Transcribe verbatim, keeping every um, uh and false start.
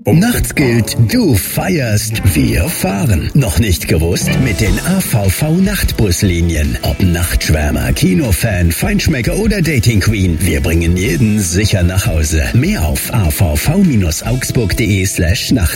Nachts gilt, du feierst, wir fahren. Noch nicht gewusst? Mit den A V V-Nachtbuslinien. Ob Nachtschwärmer, Kinofan, Feinschmecker oder Dating Queen. Wir bringen jeden sicher nach Hause. Mehr auf a v v Bindestrich augsburg punkt de slash Nacht.